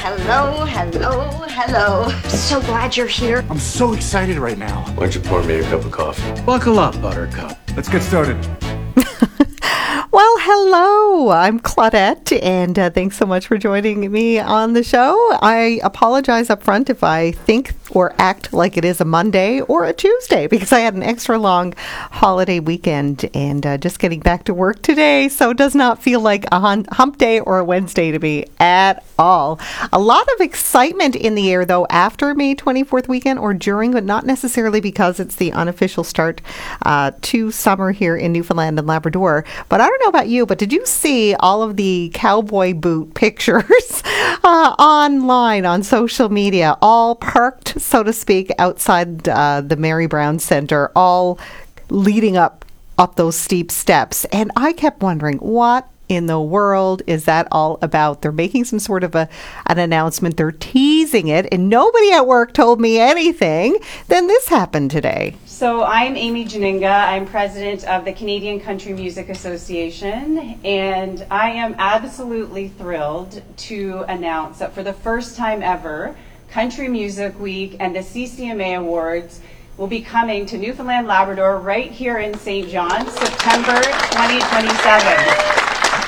hello. So glad you're here. I'm so excited right now. Why don't you pour me a cup of coffee? Buckle up, Buttercup. Let's get started. Well, hello, I'm Claudette, and thanks so much for joining me on the show. I apologize up front if I think or act like it is a Monday or a Tuesday, because I had an extra long holiday weekend and just getting back to work today, so it does not feel like a hump day or a Wednesday to me at all. A lot of excitement in the air, though, after May 24th weekend or during, but not necessarily because it's the unofficial start to summer here in Newfoundland and Labrador. But I don't know about you, but did you see all of the cowboy boot pictures online on social media, all parked, so to speak, outside the Mary Brown Centre, all leading up those steep steps? And I kept wondering, what in the world is that all about? They're making some sort of an announcement. They're teasing it, and nobody at work told me anything. Then this happened today. So I'm Amy Janinga. I'm president of the Canadian Country Music Association, and I am absolutely thrilled to announce that for the first time ever, Country Music Week and the CCMA Awards will be coming to Newfoundland, Labrador, right here in St. John, September 2027.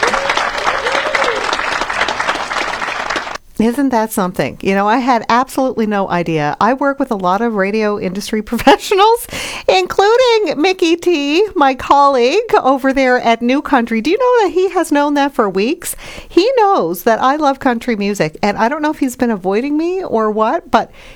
Isn't that something? You know, I had absolutely no idea. I work with a lot of radio industry professionals, including Mickey T, my colleague over there at New Country. Do you know that he has known that for weeks? He knows that I love country music, and I don't know if he's been avoiding me or what, but